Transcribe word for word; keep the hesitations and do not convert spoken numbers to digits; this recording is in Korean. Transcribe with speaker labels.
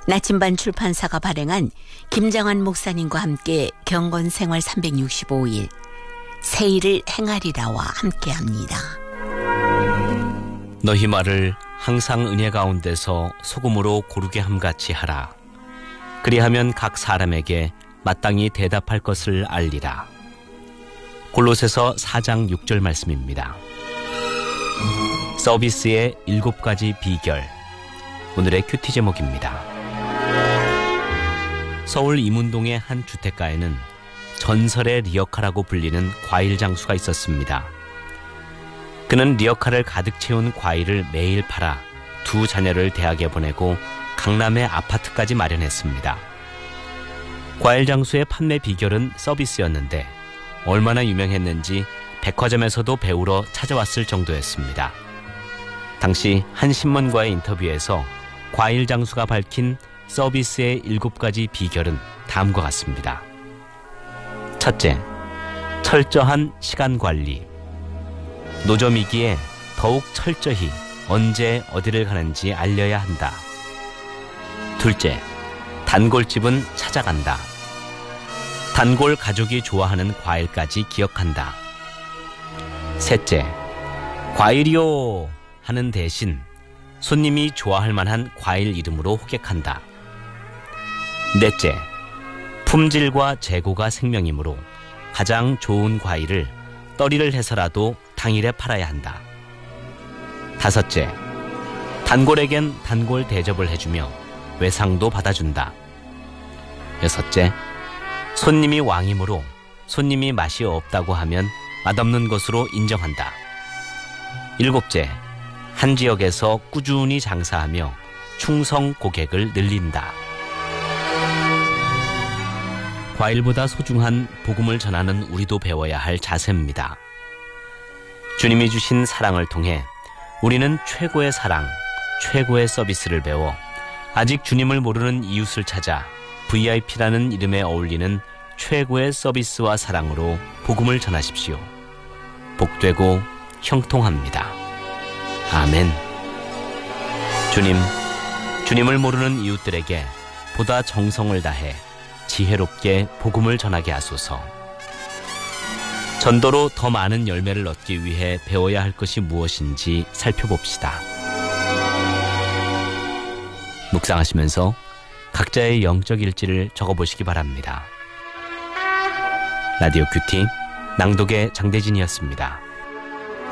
Speaker 1: 나침반 출판사가 발행한 김장환 목사님과 함께 경건생활 삼백육십오 일 세일을 행하리라와 함께합니다.
Speaker 2: 너희 말을 항상 은혜 가운데서 소금으로 고르게 함같이 하라. 그리하면 각 사람에게 마땅히 대답할 것을 알리라. 골로새서 사 장 육 절 말씀입니다. 서비스의 일곱 가지 비결, 오늘의 큐티 제목입니다. 서울 이문동의 한 주택가에는 전설의 리어카라고 불리는 과일 장수가 있었습니다. 그는 리어카를 가득 채운 과일을 매일 팔아 두 자녀를 대학에 보내고 강남의 아파트까지 마련했습니다. 과일 장수의 판매 비결은 서비스였는데 얼마나 유명했는지 백화점에서도 배우러 찾아왔을 정도였습니다. 당시 한 신문과의 인터뷰에서 과일 장수가 밝힌 서비스의 일곱 가지 비결은 다음과 같습니다. 첫째, 철저한 시간 관리. 노점이기에 더욱 철저히 언제 어디를 가는지 알려야 한다. 둘째, 단골집은 찾아간다. 단골 가족이 좋아하는 과일까지 기억한다. 셋째, 과일이요 하는 대신 손님이 좋아할 만한 과일 이름으로 호객한다. 넷째, 품질과 재고가 생명이므로 가장 좋은 과일을 떨이를 해서라도 당일에 팔아야 한다. 다섯째, 단골에겐 단골 대접을 해주며 외상도 받아준다. 여섯째, 손님이 왕이므로 손님이 맛이 없다고 하면 맛없는 것으로 인정한다. 일곱째, 한 지역에서 꾸준히 장사하며 충성 고객을 늘린다. 과일보다 소중한 복음을 전하는 우리도 배워야 할 자세입니다. 주님이 주신 사랑을 통해 우리는 최고의 사랑, 최고의 서비스를 배워 아직 주님을 모르는 이웃을 찾아 브이아이피라는 이름에 어울리는 최고의 서비스와 사랑으로 복음을 전하십시오. 복되고 형통합니다. 아멘. 주님, 주님을 모르는 이웃들에게 보다 정성을 다해 지혜롭게 복음을 전하게 하소서. 전도로 더 많은 열매를 얻기 위해 배워야 할 것이 무엇인지 살펴봅시다. 묵상하시면서 각자의 영적 일지를 적어보시기 바랍니다. 라디오 큐티 낭독의 장대진이었습니다.